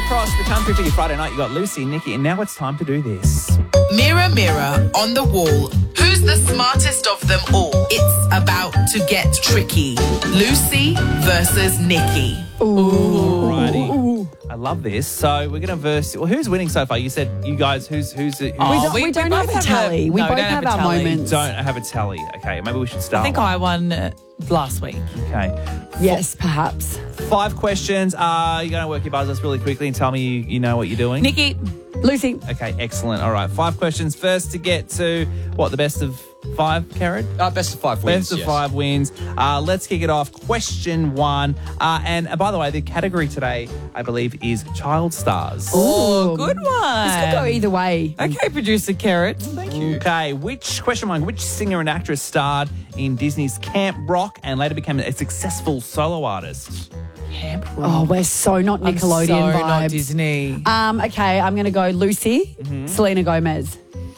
across the country for your Friday night. You got Lucy, Nikki, and now it's time to do this. Mirror, mirror on the wall, who's the smartest of them all? It's about to get tricky. Lucy versus Nikki. Alrighty. I love this. So we're going to verse. Well, who's winning so far? You said you guys. Who's we don't have a tally. We both have our moments. Don't have a tally. Okay, maybe we should start. I think I won last week. Okay. Yes, perhaps. 5 questions. You're going to work your buzzers really quickly and tell me you know what you're doing. Nikki. Lucy. Okay, excellent. All right, 5 questions. First to get to, the best of 5, Karen? Best of 5 wins, Best of 5 wins. Let's kick it off. Question 1. And by the way, the category today, I believe, is child stars. Oh, good one. This could go either way. Okay, producer Carrot. Thank you. Okay, question 1. Which singer and actress starred in Disney's Camp Rock and later became a successful solo artist? Camp Rock. Oh, we're so not Nickelodeon I'm so vibes. not Disney. Okay, I'm going to go Lucy, Selena Gomez.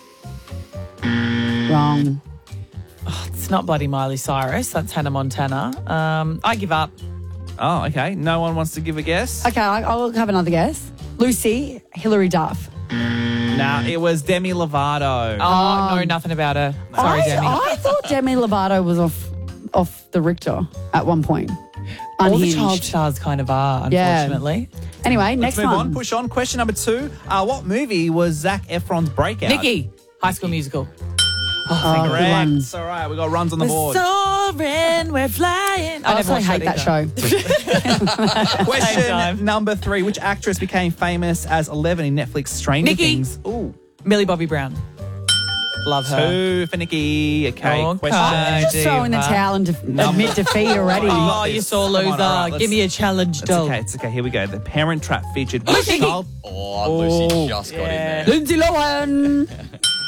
Wrong. It's not bloody Miley Cyrus. That's Hannah Montana. I give up. Oh, okay. No one wants to give a guess? Okay, I'll have another guess. Lucy, Hilary Duff. Nah, it was Demi Lovato. Oh, no, nothing about her. Sorry, Demi. I thought Demi Lovato was off the Richter at one point. All the Unhinged. child stars kind of are, Yeah. unfortunately. Anyway, Let's next move one. on. Push on. Question number 2. What movie was Zac Efron's breakout? Nikki, High School Musical. Oh, good Correct. one. It's all right. We got runs on the We're board. soaring, we're flying. I never also watched hate that either. show. Question time. number 3. Which actress became famous as 11 in Netflix Stranger Nikki. Things? Ooh. Millie Bobby Brown. Love her. 2 for Nikki. Okay. Okay. Question. Just throw in the towel and admit defeat already. Oh, got you this. saw Come on, loser. all right, let's- Give me a challenge, It's doll. okay. It's okay. Here we go. The Parent Trap featured which Nikki. child? Oh, Lucy just got in there. Lindsay Lohan.